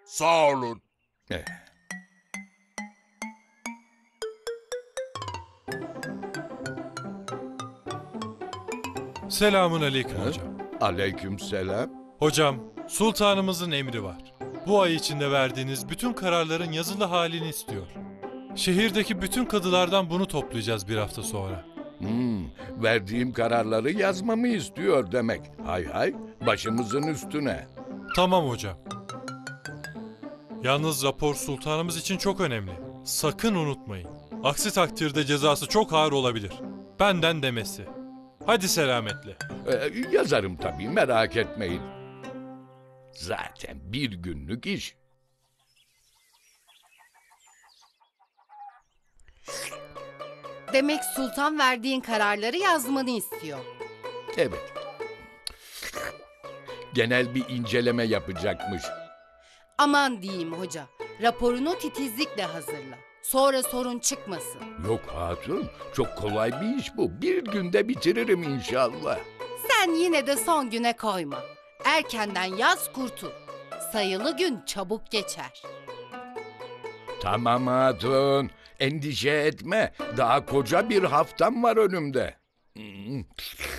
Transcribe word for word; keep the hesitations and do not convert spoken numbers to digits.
Sağ olun. Eh, Selamun aleyküm Ha? hocam. Aleykümselam. Hocam, sultanımızın emri var. Bu ay içinde verdiğiniz bütün kararların yazılı halini istiyor. Şehirdeki bütün kadılardan bunu toplayacağız bir hafta sonra. Hmm, verdiğim kararları yazmamı istiyor demek. Hay hay, başımızın üstüne. Tamam hocam. Yalnız rapor sultanımız için çok önemli. Sakın unutmayın. Aksi takdirde cezası çok ağır olabilir. Benden demesi. Hadi selametle. Ee, yazarım tabii, merak etmeyin. Zaten bir günlük iş. Demek sultan verdiğin kararları yazmanı istiyor. Evet. Genel bir inceleme yapacakmış. Aman diyeyim hoca, raporunu titizlikle hazırla. Sonra sorun çıkmasın. Yok hatun, çok kolay bir iş bu. Bir günde bitiririm inşallah. Sen yine de son güne koyma. Erkenden yaz kurtul. Sayılı gün çabuk geçer. Tamam hatun, endişe etme. Daha koca bir haftam var önümde. Hmm.